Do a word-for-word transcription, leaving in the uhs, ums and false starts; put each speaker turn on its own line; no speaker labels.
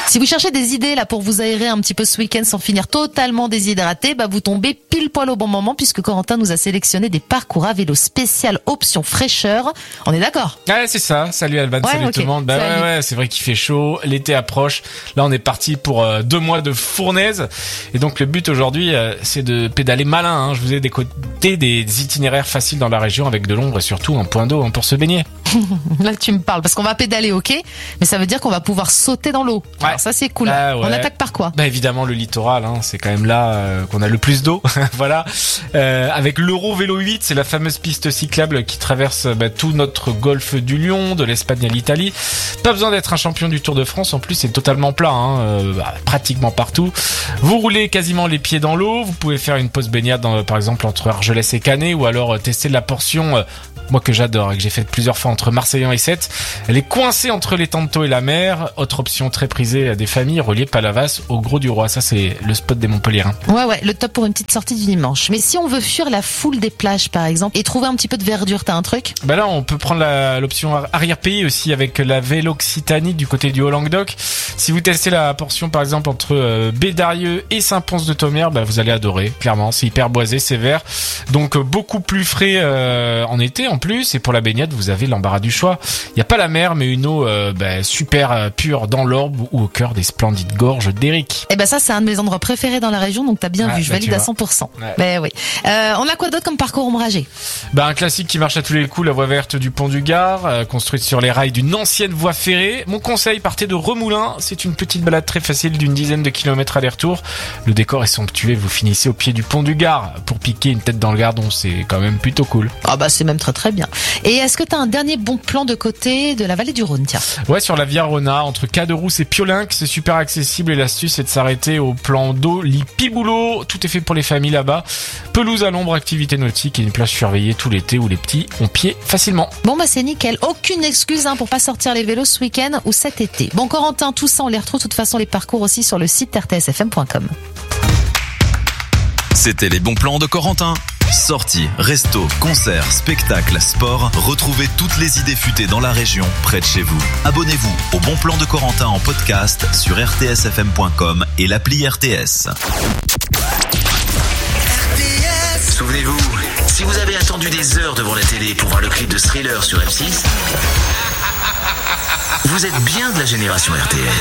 Si vous cherchez des idées là pour vous aérer un petit peu ce week-end sans finir totalement déshydraté, bah vous tombez pile poil au bon moment puisque Corentin nous a sélectionné des parcours à vélo spécial option fraîcheur. On est d'accord?
Ouais, c'est ça. Salut Alban,
ouais,
salut
okay.
tout le monde. Bah
salut.
ouais, ouais, c'est vrai qu'il fait chaud, l'été approche. Là, on est parti pour euh, deux mois de fournaise. Et donc le but aujourd'hui, euh, c'est de pédaler malin. Hein. Je vous ai décoté des itinéraires faciles dans la région avec de l'ombre et surtout un point d'eau hein, pour se baigner.
Là, tu me parles parce qu'on va pédaler, ok, mais ça veut dire qu'on va pouvoir sauter dans l'eau.
Ouais.
Alors ça, c'est cool.
Ah, ouais.
On attaque par quoi?
Bah évidemment le littoral, hein, c'est quand même là euh, qu'on a le plus d'eau. Voilà. Euh, avec l'Euro Vélo huit, c'est la fameuse piste cyclable qui traverse bah, tout notre golfe du Lion, de l'Espagne à l'Italie. Pas besoin d'être un champion du Tour de France. En plus, c'est totalement plat, hein, euh, bah, pratiquement partout. Vous roulez quasiment les pieds dans l'eau. Vous pouvez faire une pause baignade, dans, par exemple entre Argelès et Canet, ou alors euh, tester la portion. Euh, moi que j'adore et que j'ai fait plusieurs fois entre Marseillan et Sète. Elle est coincée entre les Tantos et la mer. Autre option très prisée des familles, reliée Palavas au Gros du Roi. Ça, c'est le spot des Montpelliérains.
Ouais, ouais, le top pour une petite sortie du dimanche. Mais si on veut fuir la foule des plages, par exemple, et trouver un petit peu de verdure, t'as un truc?
Bah là, on peut prendre la, l'option arrière-pays aussi avec la Véloccitanie du côté du Haut-Languedoc. Si vous testez la portion, par exemple, entre euh, Bédarieux et Saint-Pons-de-Thomer, bah vous allez adorer. Clairement, c'est hyper boisé, c'est vert. Donc, euh, beaucoup plus frais euh, en été, en plus. Et pour la baignade, vous avez l'embarras du choix. Il n'y a pas la mer, mais une eau euh, bah, super euh, pure dans l'Orbe ou au cœur des splendides gorges d'Éric.
Eh ben ça, c'est un de mes endroits préférés dans la région, donc t'as bien
ouais,
vu, je
bah,
valide à cent pour cent.
Ouais.
Ben oui. Euh, on a quoi d'autre comme parcours ombragé?
Bah un classique qui marche à tous les coups, la voie verte du Pont du Gard, euh, construite sur les rails d'une ancienne voie ferrée. Mon conseil, partez de Remoulins. C'est une petite balade très facile d'une dizaine de kilomètres aller-retour. Le décor est somptueux, vous finissez au pied du Pont du Gard pour piquer une tête dans le Gardon. C'est quand même plutôt cool.
Ah bah c'est même très très bien. Et est-ce que t'as un dernier bon plan de côté de la vallée du Rhône, tiens?
Ouais, sur la Via Rona, entre Caderousse et Piolinck, c'est super accessible et l'astuce c'est de s'arrêter au plan d'eau Lipiboulot. Tout est fait pour les familles là-bas. Pelouse à l'ombre, activité nautique et une plage surveillée tout l'été où les petits ont pied facilement.
Bon bah c'est nickel, aucune excuse hein, pour pas sortir les vélos ce week-end ou cet été. Bon Corentin, tout ça on les retrouve de toute façon les parcours aussi sur le site r t s f m point com.
C'était les bons plans de Corentin. Sorties, restos, concerts, spectacles, sport, retrouvez toutes les idées futées dans la région, près de chez vous. Abonnez-vous au Bon Plan de Corentin en podcast sur r t s f m point com et l'appli R T S.
Souvenez-vous, si vous avez attendu des heures devant la télé pour voir le clip de Thriller sur M six, vous êtes bien de la génération R T S.